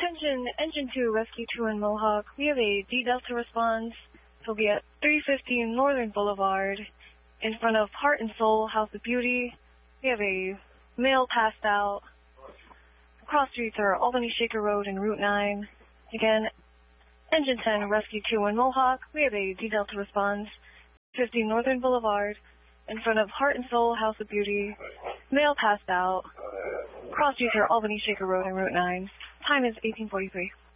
Engine 2, Rescue 2 in Mohawk. We have a D Delta response. He'll be at 315 Northern Boulevard, in front of Heart and Soul House of Beauty. We have a male passed out. Cross streets are Albany Shaker Road and Route 9. Again, Engine 10, Rescue 2 in Mohawk. We have a D Delta response. 50 Northern Boulevard, in front of Heart and Soul House of Beauty. Male passed out. Cross streets are Albany Shaker Road and Route 9. Time is 18:43.